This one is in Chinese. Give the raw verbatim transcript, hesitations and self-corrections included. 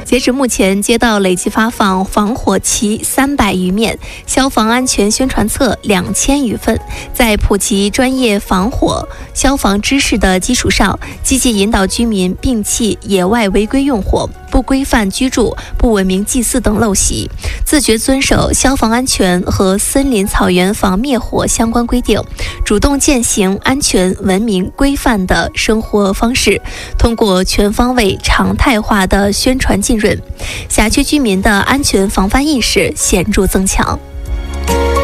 截止目前，街道累计发放防火旗三百余面，消防安全宣传册两千余份。在普及专业防火消防知识的基础上，积极引导居民摒弃野外违规用火、不规范居住、不文明祭祀等陋习，自觉遵守消防安全和森林草原防灭火相关规定，主动践行安全、文明、规范的生活方式。通过全方位、常态化的宣传浸润，辖区居民的安全防范意识显著增强。